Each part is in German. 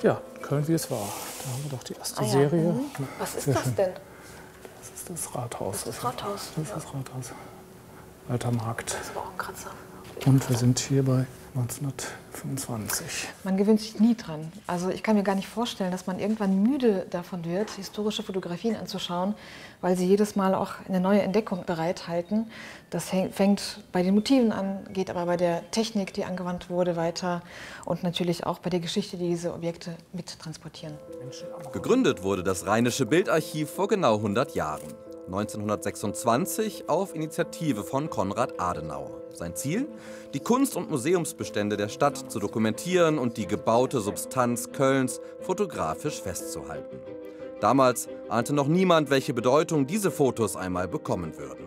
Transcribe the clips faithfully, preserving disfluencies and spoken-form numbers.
Ja, Köln wie es war. Da haben wir doch die erste Ah, ja. Serie. Mhm. Was ist das denn? Das ist das Rathaus. Das ist das Rathaus. Das ist das Rathaus. Alter Markt. Das ist aber auch ein Kratzer. Und wir sind hier bei neunzehnhundertfünfundzwanzig. Man gewöhnt sich nie dran. Also ich kann mir gar nicht vorstellen, dass man irgendwann müde davon wird, historische Fotografien anzuschauen, weil sie jedes Mal auch eine neue Entdeckung bereithalten. Das fängt bei den Motiven an, geht aber bei der Technik, die angewandt wurde, weiter und natürlich auch bei der Geschichte, die diese Objekte mittransportieren. Gegründet wurde das Rheinische Bildarchiv vor genau hundert Jahren. neunzehnhundertsechsundzwanzig auf Initiative von Konrad Adenauer. Sein Ziel? Die Kunst- und Museumsbestände der Stadt zu dokumentieren und die gebaute Substanz Kölns fotografisch festzuhalten. Damals ahnte noch niemand, welche Bedeutung diese Fotos einmal bekommen würden.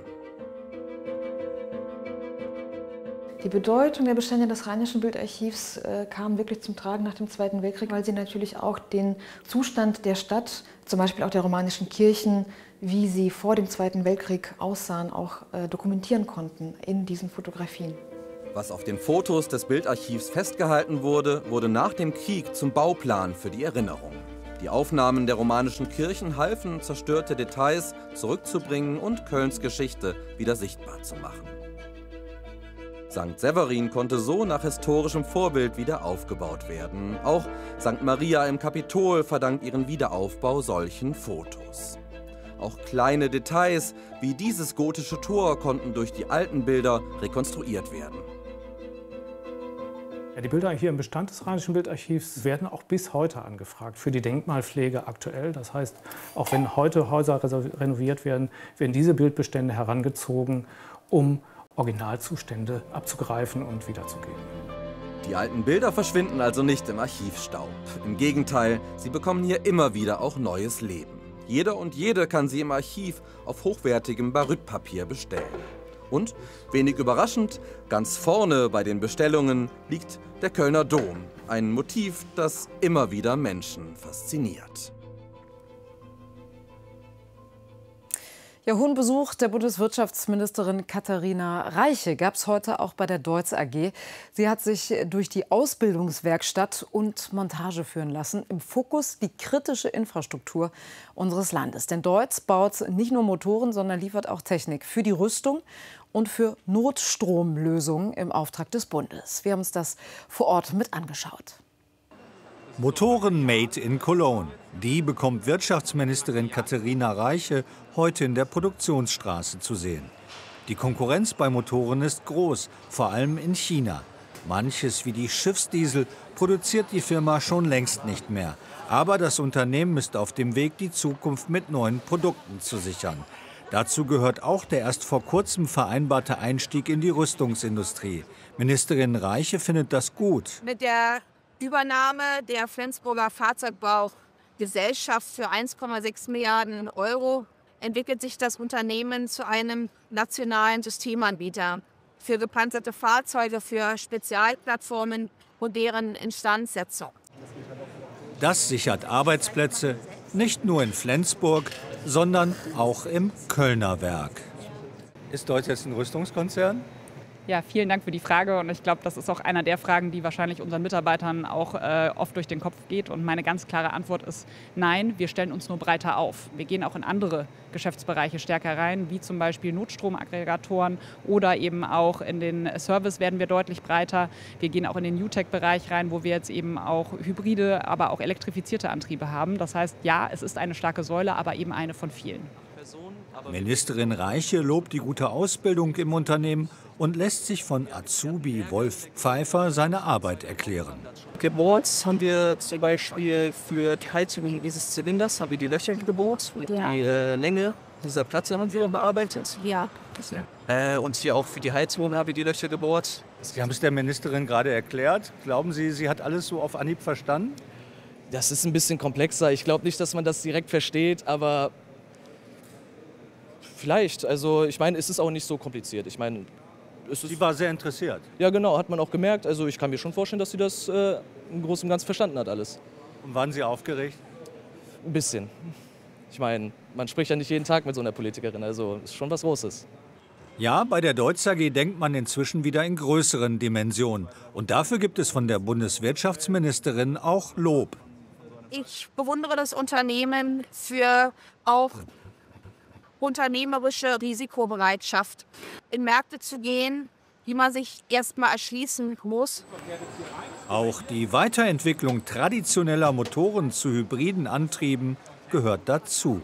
Die Bedeutung der Bestände des Rheinischen Bildarchivs äh, kam wirklich zum Tragen nach dem Zweiten Weltkrieg, weil sie natürlich auch den Zustand der Stadt, zum Beispiel auch der romanischen Kirchen, wie sie vor dem Zweiten Weltkrieg aussahen, auch äh, dokumentieren konnten in diesen Fotografien. Was auf den Fotos des Bildarchivs festgehalten wurde, wurde nach dem Krieg zum Bauplan für die Erinnerung. Die Aufnahmen der romanischen Kirchen halfen, zerstörte Details zurückzubringen und Kölns Geschichte wieder sichtbar zu machen. Sankt Severin konnte so nach historischem Vorbild wieder aufgebaut werden. Auch Sankt Maria im Kapitol verdankt ihren Wiederaufbau solchen Fotos. Auch kleine Details wie dieses gotische Tor konnten durch die alten Bilder rekonstruiert werden. Ja, die Bilder hier im Bestand des Rheinischen Bildarchivs werden auch bis heute angefragt für die Denkmalpflege aktuell. Das heißt, auch wenn heute Häuser renoviert werden, werden diese Bildbestände herangezogen, um Originalzustände abzugreifen und wiederzugeben. Die alten Bilder verschwinden also nicht im Archivstaub. Im Gegenteil, sie bekommen hier immer wieder auch neues Leben. Jeder und jede kann sie im Archiv auf hochwertigem Barytpapier bestellen. Und, wenig überraschend, ganz vorne bei den Bestellungen liegt der Kölner Dom. Ein Motiv, das immer wieder Menschen fasziniert. Ja, hohen Besuch der Bundeswirtschaftsministerin Katharina Reiche gab es heute auch bei der Deutz A G. Sie hat sich durch die Ausbildungswerkstatt und Montage führen lassen. Im Fokus die kritische Infrastruktur unseres Landes. Denn Deutz baut nicht nur Motoren, sondern liefert auch Technik für die Rüstung und für Notstromlösungen im Auftrag des Bundes. Wir haben uns das vor Ort mit angeschaut. Motoren made in Cologne. Die bekommt Wirtschaftsministerin Katharina Reiche heute in der Produktionsstraße zu sehen. Die Konkurrenz bei Motoren ist groß, vor allem in China. Manches wie die Schiffsdiesel produziert die Firma schon längst nicht mehr. Aber das Unternehmen ist auf dem Weg, die Zukunft mit neuen Produkten zu sichern. Dazu gehört auch der erst vor kurzem vereinbarte Einstieg in die Rüstungsindustrie. Ministerin Reiche findet das gut. Mit der Übernahme der Flensburger Fahrzeugbaugesellschaft für eins Komma sechs Milliarden Euro entwickelt sich das Unternehmen zu einem nationalen Systemanbieter für gepanzerte Fahrzeuge, für Spezialplattformen und deren Instandsetzung. Das sichert Arbeitsplätze, nicht nur in Flensburg, sondern auch im Kölner Werk. Ist Deutz jetzt ein Rüstungskonzern? Ja, vielen Dank für die Frage und ich glaube, das ist auch einer der Fragen, die wahrscheinlich unseren Mitarbeitern auch äh, oft durch den Kopf geht. Und meine ganz klare Antwort ist nein, wir stellen uns nur breiter auf. Wir gehen auch in andere Geschäftsbereiche stärker rein, wie zum Beispiel Notstromaggregatoren oder eben auch in den Service werden wir deutlich breiter. Wir gehen auch in den New Tech-Bereich rein, wo wir jetzt eben auch hybride, aber auch elektrifizierte Antriebe haben. Das heißt, ja, es ist eine starke Säule, aber eben eine von vielen. Ministerin Reiche lobt die gute Ausbildung im Unternehmen und lässt sich von Azubi Wolf Pfeiffer seine Arbeit erklären. Gebohrt haben wir zum Beispiel für die Heizung dieses Zylinders haben wir die Löcher gebohrt. Ja. Die äh, Länge dieser Platte haben wir bearbeitet. Ja. Äh, und hier auch für die Heizung haben wir die Löcher gebohrt. Sie haben es der Ministerin gerade erklärt. Glauben Sie, sie hat alles so auf Anhieb verstanden? Das ist ein bisschen komplexer. Ich glaube nicht, dass man das direkt versteht, aber vielleicht. Also ich meine, es ist auch nicht so kompliziert. Ich meine, es ist, sie war sehr interessiert. Ja, genau, hat man auch gemerkt. Also ich kann mir schon vorstellen, dass sie das äh, im Großen und Ganzen verstanden hat alles. Und waren Sie aufgeregt? Ein bisschen. Ich meine, man spricht ja nicht jeden Tag mit so einer Politikerin, also ist schon was Großes. Ja, bei der Deutz A G denkt man inzwischen wieder in größeren Dimensionen. Und dafür gibt es von der Bundeswirtschaftsministerin auch Lob. ich bewundere das Unternehmen für auch unternehmerische Risikobereitschaft, in Märkte zu gehen, die man sich erst mal erschließen muss. Auch die Weiterentwicklung traditioneller Motoren zu hybriden Antrieben gehört dazu.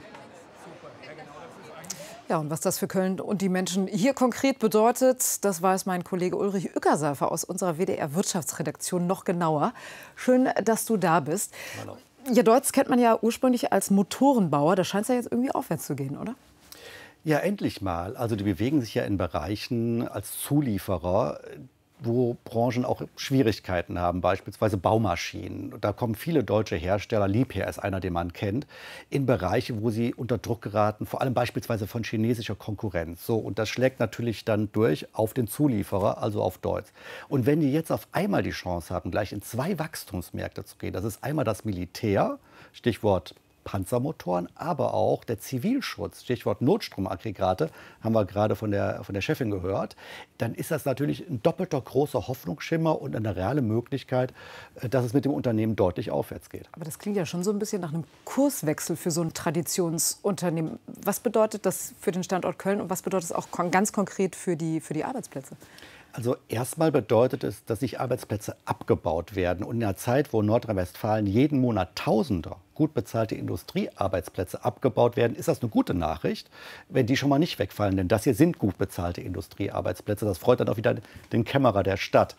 Ja, und was das für Köln und die Menschen hier konkret bedeutet, das weiß mein Kollege Ulrich Ueckerseifer aus unserer W D R-Wirtschaftsredaktion noch genauer. Schön, dass du da bist. Hallo. Ja, Deutz kennt man ja ursprünglich als Motorenbauer. Da scheint es ja jetzt irgendwie aufwärts zu gehen, oder? Ja, endlich mal. Also die bewegen sich ja in Bereichen als Zulieferer, wo Branchen auch Schwierigkeiten haben, beispielsweise Baumaschinen. Da kommen viele deutsche Hersteller, Liebherr ist einer, den man kennt, in Bereiche, wo sie unter Druck geraten, vor allem beispielsweise von chinesischer Konkurrenz. So, und das schlägt natürlich dann durch auf den Zulieferer, also auf Deutz. Und wenn die jetzt auf einmal die Chance haben, gleich in zwei Wachstumsmärkte zu gehen, das ist einmal das Militär, Stichwort Panzermotoren, aber auch der Zivilschutz, Stichwort Notstromaggregate, haben wir gerade von der, von der Chefin gehört, dann ist das natürlich ein doppelter großer Hoffnungsschimmer und eine reale Möglichkeit, dass es mit dem Unternehmen deutlich aufwärts geht. Aber das klingt ja schon so ein bisschen nach einem Kurswechsel für so ein Traditionsunternehmen. Was bedeutet das für den Standort Köln und was bedeutet es auch ganz konkret für die, für die Arbeitsplätze? Also erstmal bedeutet es, dass sich Arbeitsplätze abgebaut werden. Und in einer Zeit, wo Nordrhein-Westfalen jeden Monat Tausender gut bezahlte Industriearbeitsplätze abgebaut werden, ist das eine gute Nachricht, wenn die schon mal nicht wegfallen. Denn das hier sind gut bezahlte Industriearbeitsplätze. Das freut dann auch wieder den Kämmerer der Stadt.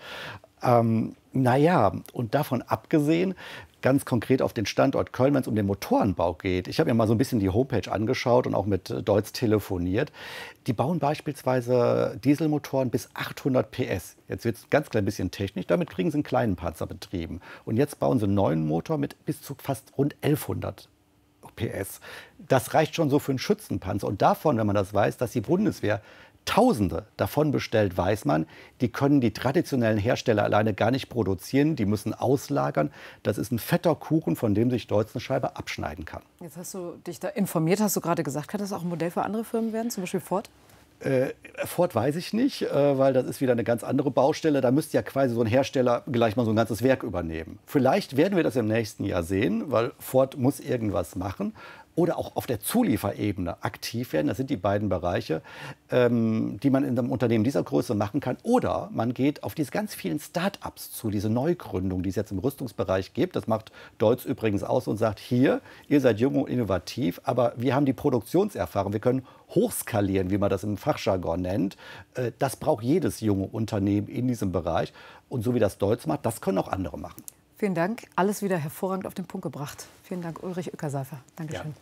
Ähm, naja, und davon abgesehen, ganz konkret auf den Standort Köln, wenn es um den Motorenbau geht. Ich habe mir mal so ein bisschen die Homepage angeschaut und auch mit Deutz telefoniert. Die bauen beispielsweise Dieselmotoren bis achthundert P S. Jetzt wird es ein ganz klein bisschen technisch, damit kriegen sie einen kleinen Panzer betrieben. Und jetzt bauen sie einen neuen Motor mit bis zu fast rund elfhundert P S. Das reicht schon so für einen Schützenpanzer. Und davon, wenn man das weiß, dass die Bundeswehr Tausende davon bestellt, weiß man, die können die traditionellen Hersteller alleine gar nicht produzieren. Die müssen auslagern. Das ist ein fetter Kuchen, von dem sich Deutz eine Scheibe abschneiden kann. Jetzt hast du dich da informiert, hast du gerade gesagt. Kann das auch ein Modell für andere Firmen werden, zum Beispiel Ford? Äh, Ford weiß ich nicht, äh, weil das ist wieder eine ganz andere Baustelle. Da müsste ja quasi so ein Hersteller gleich mal so ein ganzes Werk übernehmen. Vielleicht werden wir das im nächsten Jahr sehen, weil Ford muss irgendwas machen. Oder auch auf der Zulieferebene aktiv werden. Das sind die beiden Bereiche, ähm, die man in einem Unternehmen dieser Größe machen kann. Oder man geht auf diese ganz vielen Start-ups zu, diese Neugründungen, die es jetzt im Rüstungsbereich gibt. Das macht Deutz übrigens aus und sagt, hier, ihr seid jung und innovativ, aber wir haben die Produktionserfahrung. Wir können hochskalieren, wie man das im Fachjargon nennt. Äh, das braucht jedes junge Unternehmen in diesem Bereich. Und so wie das Deutz macht, das können auch andere machen. Vielen Dank. Alles wieder hervorragend auf den Punkt gebracht. Vielen Dank, Ulrich Ueckerseifer. Dankeschön.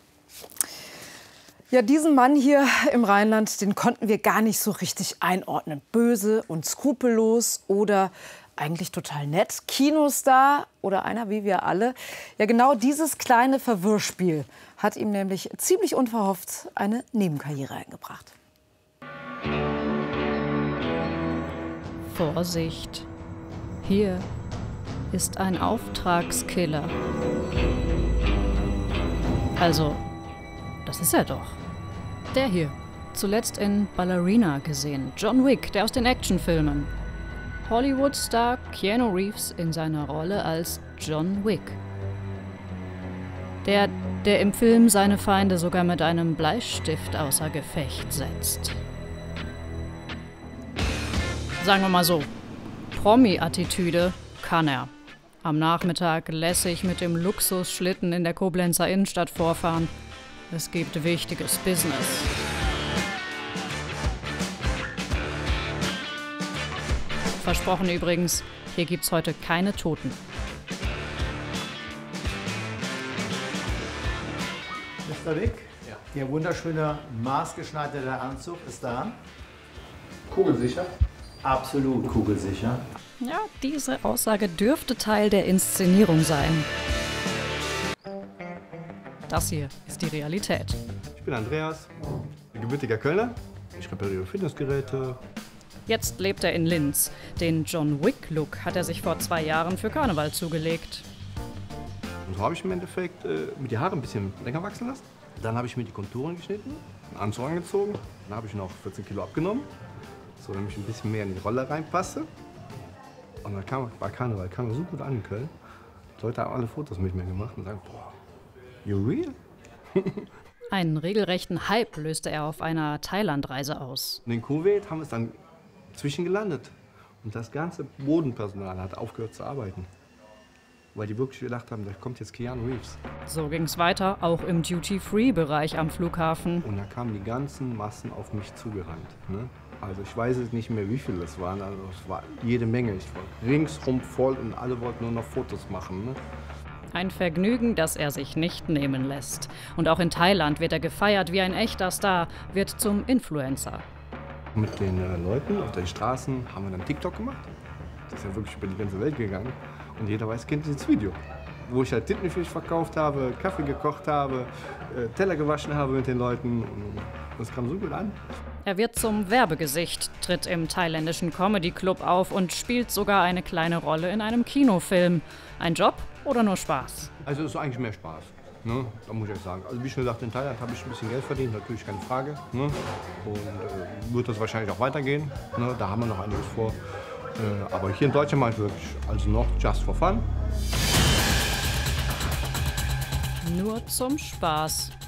Ja. ja, diesen Mann hier im Rheinland, den konnten wir gar nicht so richtig einordnen. Böse und skrupellos oder eigentlich total nett. Kinostar oder einer wie wir alle. Ja, genau dieses kleine Verwirrspiel hat ihm nämlich ziemlich unverhofft eine Nebenkarriere eingebracht. Vorsicht. Hier ist ein Auftragskiller. Also, das ist er doch. Der hier. Zuletzt in Ballerina gesehen. John Wick, der aus den Actionfilmen. Hollywood-Star Keanu Reeves in seiner Rolle als John Wick. Der, der im Film seine Feinde sogar mit einem Bleistift außer Gefecht setzt. Sagen wir mal so, Promi-Attitüde kann er. Am Nachmittag lässig mit dem Luxusschlitten in der Koblenzer Innenstadt vorfahren. Es gibt wichtiges Business. Versprochen übrigens, hier gibt's heute keine Toten. Mister Wick, ja. Ihr wunderschöner maßgeschneiderter Anzug ist da. Kugelsicher? Absolut kugelsicher. Ja, diese Aussage dürfte Teil der Inszenierung sein. Das hier ist die Realität. Ich bin Andreas, ein gebürtiger Kölner. Ich repariere Fitnessgeräte. Jetzt lebt er in Linz. Den John Wick-Look hat er sich vor zwei Jahren für Karneval zugelegt. Und so habe ich im Endeffekt äh, mir die Haare ein bisschen länger wachsen lassen. Dann habe ich mir die Konturen geschnitten, einen Anzug angezogen. Dann habe ich noch vierzehn Kilo abgenommen, so damit ich ein bisschen mehr in die Rolle reinpasse. Und dann kam, war Karneval, kam so gut an in Köln. Leute haben alle Fotos mit mir gemacht und sagen, boah, you real? Einen regelrechten Hype löste er auf einer Thailandreise aus. Und in Kuwait haben wir es dann zwischengelandet. Und das ganze Bodenpersonal hat aufgehört zu arbeiten. Weil die wirklich gedacht haben, da kommt jetzt Keanu Reeves. So ging es weiter, auch im Duty-Free-Bereich am Flughafen. Und da kamen die ganzen Massen auf mich zugerannt. Ne? Also ich weiß jetzt nicht mehr, wie viele es waren. Also es war jede Menge. Ich war ringsrum voll und alle wollten nur noch Fotos machen. Ne? Ein Vergnügen, das er sich nicht nehmen lässt. Und auch in Thailand wird er gefeiert wie ein echter Star, wird zum Influencer. Mit den äh, Leuten auf den Straßen haben wir dann TikTok gemacht. Das ist ja wirklich über die ganze Welt gegangen. Und jeder weiß, kennt dieses Video. Wo ich halt Tintenfisch verkauft habe, Kaffee gekocht habe, äh, Teller gewaschen habe mit den Leuten. Und das kam so gut an. Er wird zum Werbegesicht, tritt im thailändischen Comedy-Club auf und spielt sogar eine kleine Rolle in einem Kinofilm. Ein Job oder nur Spaß? Also es ist eigentlich mehr Spaß, ne? Da muss ich euch sagen. Also wie schon gesagt, in Thailand habe ich ein bisschen Geld verdient, natürlich keine Frage. Ne? Und äh, wird das wahrscheinlich auch weitergehen. Ne? Da haben wir noch einiges vor. Äh, aber hier in Deutschland mache ich wirklich also noch just for fun. Nur zum Spaß.